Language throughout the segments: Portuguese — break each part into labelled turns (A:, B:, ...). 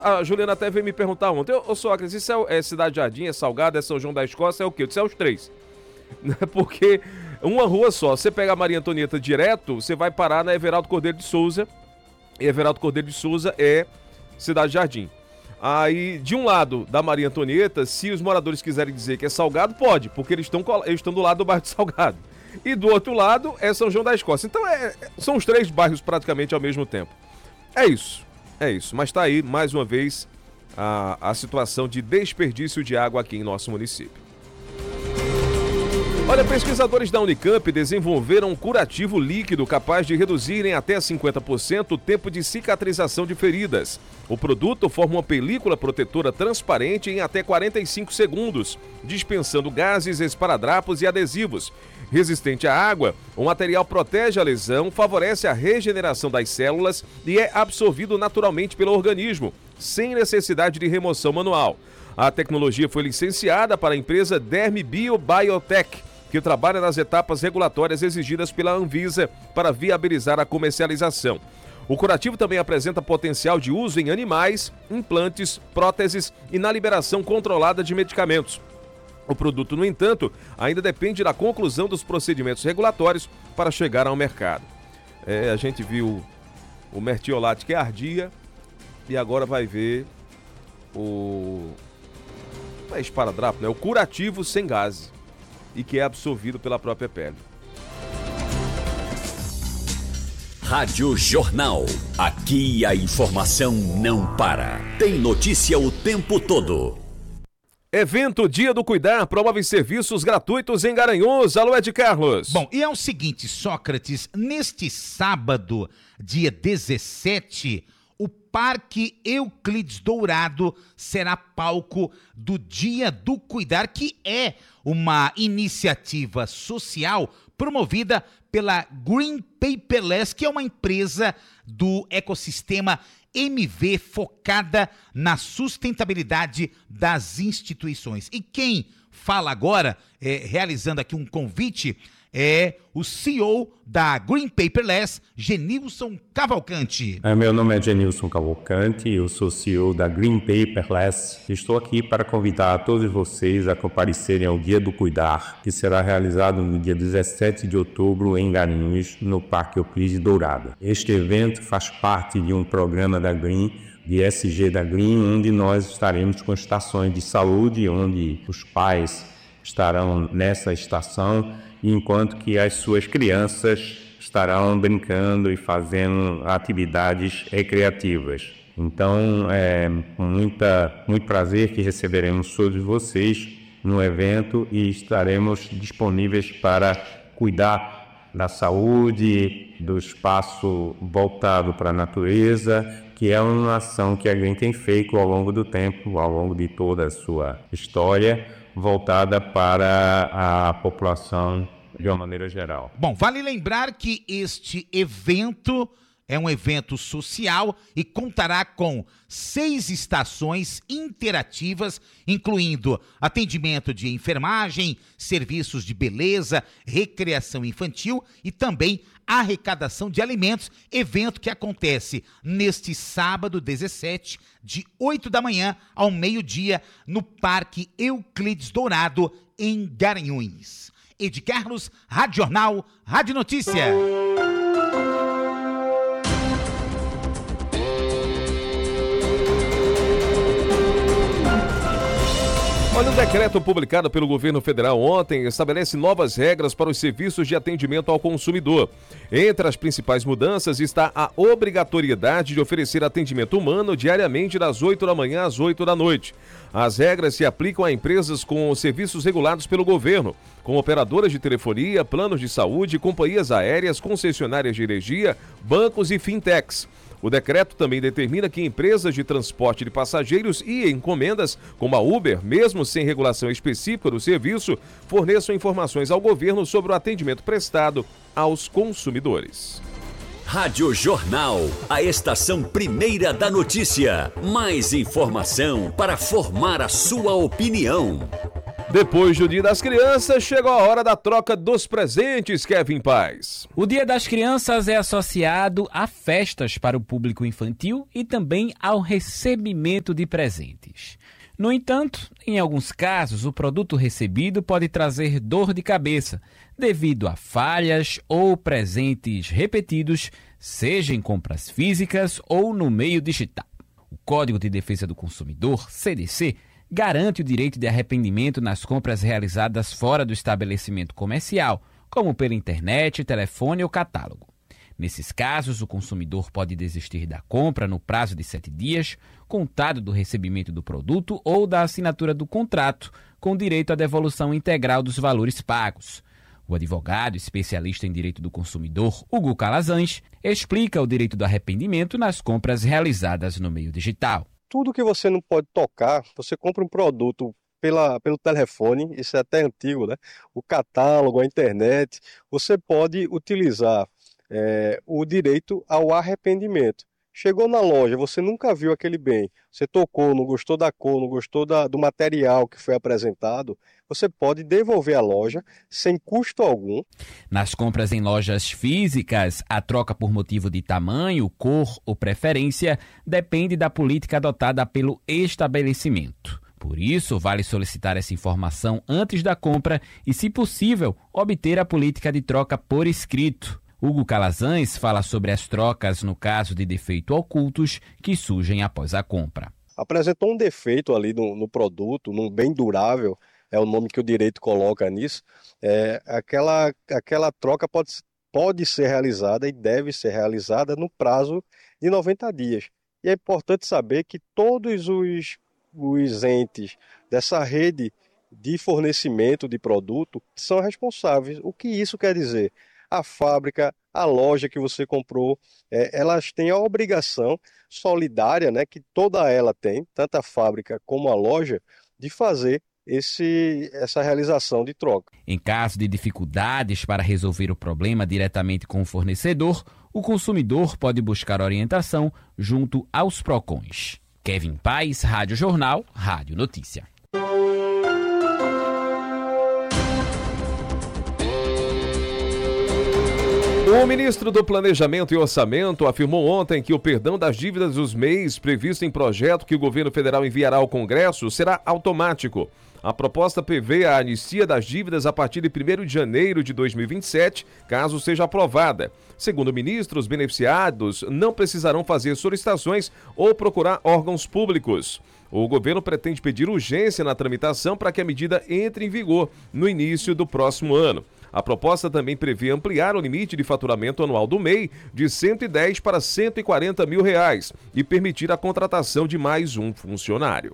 A: A Juliana até veio me perguntar ontem, ô Sócrates, isso é Cidade Jardim, é Salgado, é São João da Escócia, é o quê? Eu disse, é os três. Porque uma rua só, você pega a Maria Antonieta direto, você vai parar na Everaldo Cordeiro de Souza, e Everaldo Cordeiro de Souza é Cidade Jardim. Aí, de um lado da Maria Antonieta, se os moradores quiserem dizer que é Salgado, pode, porque eles estão do lado do bairro de Salgado. E do outro lado é São João da Escócia. Então são os três bairros praticamente ao mesmo tempo. É isso. Mas tá aí, mais uma vez, a situação de desperdício de água aqui em nosso município. Olha, pesquisadores da Unicamp desenvolveram um curativo líquido capaz de reduzir em até 50% o tempo de cicatrização de feridas. O produto forma uma película protetora transparente em até 45 segundos, dispensando gases, esparadrapos e adesivos. Resistente à água, o material protege a lesão, favorece a regeneração das células e é absorvido naturalmente pelo organismo, sem necessidade de remoção manual. A tecnologia foi licenciada para a empresa Dermibio Biotech, que trabalha nas etapas regulatórias exigidas pela Anvisa para viabilizar a comercialização. O curativo também apresenta potencial de uso em animais, implantes, próteses e na liberação controlada de medicamentos. O produto, no entanto, ainda depende da conclusão dos procedimentos regulatórios para chegar ao mercado. A gente viu o mertiolate que ardia e agora vai ver o esparadrapo, né? O curativo sem gás e que é absorvido pela própria pele.
B: Rádio Jornal. Aqui a informação não para. Tem notícia o tempo todo.
A: Evento Dia do Cuidar promove serviços gratuitos em Garanhuns. Alô, Ed Carlos.
C: Bom, e é o seguinte, Sócrates, neste sábado, dia 17, o Parque Euclides Dourado será palco do Dia do Cuidar, que é uma iniciativa social promovida pela Green Paperless, que é uma empresa do ecossistema MV focada na sustentabilidade das instituições. E quem fala agora, realizando aqui um convite, é o CEO da Green Paperless, Genilson Cavalcante.
D: Meu nome é Genilson Cavalcante, eu sou CEO da Green Paperless. Estou aqui para convidar a todos vocês a comparecerem ao Dia do Cuidar, que será realizado no dia 17 de outubro em Garanhuns, no Parque Euclides Dourado. Este evento faz parte de um programa da Green, de ESG da Green, onde nós estaremos com estações de saúde, onde os pais estarão nessa estação, enquanto que as suas crianças estarão brincando e fazendo atividades recreativas. Então, é com muito prazer que receberemos todos vocês no evento e estaremos disponíveis para cuidar da saúde, do espaço voltado para a natureza, que é uma ação que a Green tem feito ao longo do tempo, ao longo de toda a sua história, voltada para a população de uma maneira geral.
C: Bom, vale lembrar que este evento é um evento social e contará com 6 estações interativas, incluindo atendimento de enfermagem, serviços de beleza, recreação infantil e também arrecadação de alimentos, evento que acontece neste sábado 17, de 8 da manhã ao meio-dia, no Parque Euclides Dourado, em Garanhuns. Ed Carlos, Rádio Jornal, Rádio Notícia.
A: Olha, o decreto publicado pelo governo federal ontem estabelece novas regras para os serviços de atendimento ao consumidor. Entre as principais mudanças está a obrigatoriedade de oferecer atendimento humano diariamente das 8 da manhã às 8 da noite. As regras se aplicam a empresas com serviços regulados pelo governo, como operadoras de telefonia, planos de saúde, companhias aéreas, concessionárias de energia, bancos e fintechs. O decreto também determina que empresas de transporte de passageiros e encomendas, como a Uber, mesmo sem regulação específica do serviço, forneçam informações ao governo sobre o atendimento prestado aos consumidores.
B: Rádio Jornal, a estação primeira da notícia. Mais informação para formar a sua opinião.
A: Depois do Dia das Crianças, chegou a hora da troca dos presentes, Kevin Paz.
E: O Dia das Crianças é associado a festas para o público infantil e também ao recebimento de presentes. No entanto, em alguns casos, o produto recebido pode trazer dor de cabeça devido a falhas ou presentes repetidos, seja em compras físicas ou no meio digital. O Código de Defesa do Consumidor, CDC, garante o direito de arrependimento nas compras realizadas fora do estabelecimento comercial, como pela internet, telefone ou catálogo. Nesses casos, o consumidor pode desistir da compra no prazo de 7 dias, contado do recebimento do produto ou da assinatura do contrato, com direito à devolução integral dos valores pagos. O advogado especialista em direito do consumidor, Hugo Calazans, explica o direito do arrependimento nas compras realizadas no meio digital.
F: Tudo que você não pode tocar, você compra um produto pelo telefone, isso é até antigo, né? O catálogo, a internet, você pode utilizar o direito ao arrependimento. Chegou na loja, você nunca viu aquele bem, você tocou, não gostou da cor, não gostou do material que foi apresentado, você pode devolver à loja sem custo algum.
E: Nas compras em lojas físicas, a troca por motivo de tamanho, cor ou preferência depende da política adotada pelo estabelecimento. Por isso, vale solicitar essa informação antes da compra e, se possível, obter a política de troca por escrito. Hugo Calazans fala sobre as trocas no caso de defeito ocultos que surgem após a compra.
F: Apresentou um defeito ali no produto, num bem durável, é o nome que o direito coloca nisso, aquela troca pode ser realizada e deve ser realizada no prazo de 90 dias. E é importante saber que todos os entes dessa rede de fornecimento de produto são responsáveis. O que isso quer dizer? A fábrica, a loja que você comprou, elas têm a obrigação solidária, né, que toda ela tem, tanto a fábrica como a loja, de fazer essa realização de troca.
E: Em caso de dificuldades para resolver o problema diretamente com o fornecedor, o consumidor pode buscar orientação junto aos PROCONs. Kevin Paz, Rádio Jornal, Rádio Notícia.
A: O ministro do Planejamento e Orçamento afirmou ontem que o perdão das dívidas dos MEIs previsto em projeto que o governo federal enviará ao Congresso será automático. A proposta prevê a anistia das dívidas a partir de 1º de janeiro de 2027, caso seja aprovada. Segundo o ministro, os beneficiados não precisarão fazer solicitações ou procurar órgãos públicos. O governo pretende pedir urgência na tramitação para que a medida entre em vigor no início do próximo ano. A proposta também prevê ampliar o limite de faturamento anual do MEI de 110 para 140 mil reais e permitir a contratação de mais um funcionário.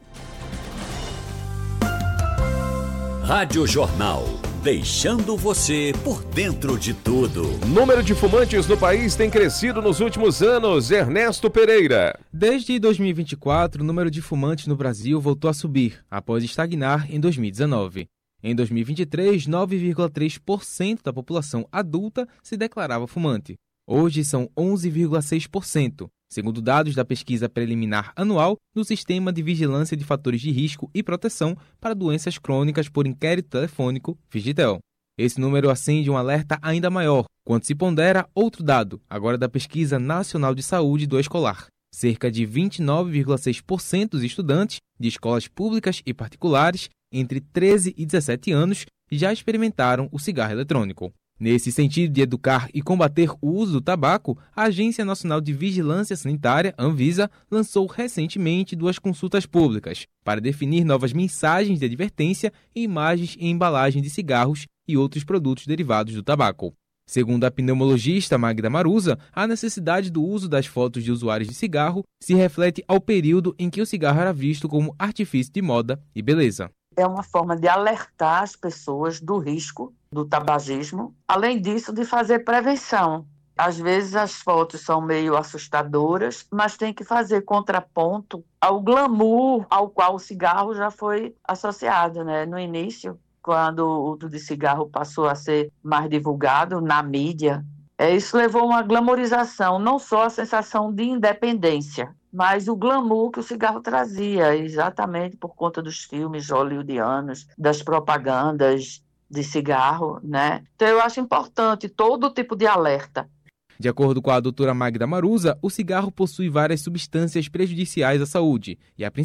B: Rádio Jornal, deixando você por dentro de tudo.
A: O número de fumantes no país tem crescido nos últimos anos. Ernesto Pereira.
G: Desde 2024, o número de fumantes no Brasil voltou a subir, após estagnar em 2019. Em 2023, 9,3% da população adulta se declarava fumante. Hoje são 11,6%, segundo dados da pesquisa preliminar anual do Sistema de Vigilância de Fatores de Risco e Proteção para Doenças Crônicas por Inquérito Telefônico, Figitel. Esse número acende um alerta ainda maior, quando se pondera outro dado, agora da Pesquisa Nacional de Saúde do Escolar. Cerca de 29,6% dos estudantes de escolas públicas e particulares entre 13 e 17 anos já experimentaram o cigarro eletrônico. Nesse sentido de educar e combater o uso do tabaco, a Agência Nacional de Vigilância Sanitária, Anvisa, lançou recentemente 2 consultas públicas para definir novas mensagens de advertência e imagens em embalagem de cigarros e outros produtos derivados do tabaco. Segundo a pneumologista Magda Maruza, a necessidade do uso das fotos de usuários de cigarro se reflete ao período em que o cigarro era visto como artifício de moda e beleza.
H: É uma forma de alertar as pessoas do risco do tabagismo, além disso de fazer prevenção. Às vezes as fotos são meio assustadoras, mas tem que fazer contraponto ao glamour ao qual o cigarro já foi associado, né? No início, quando o uso de cigarro passou a ser mais divulgado na mídia, isso levou a uma glamorização, não só a sensação de independência, mas o glamour que o cigarro trazia, exatamente por conta dos filmes hollywoodianos, das propagandas de cigarro, né? Então eu acho importante todo tipo de alerta.
G: De acordo com a doutora Magda Maruza, o cigarro possui várias substâncias prejudiciais à saúde, e a principal